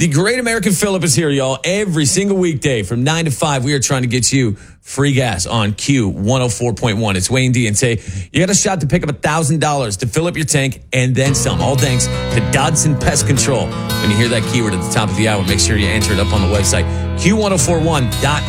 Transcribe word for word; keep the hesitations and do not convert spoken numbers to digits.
The Great American Phillip is here, y'all. Every single weekday from nine to five, we are trying to get you free gas on Q one oh four point one. It's Wayne D and Tay. You got a shot to pick up one thousand dollars to fill up your tank and then some. All thanks to Dodson Pest Control. When you hear that keyword at the top of the hour, make sure you enter it up on the website, Q ten forty-one dot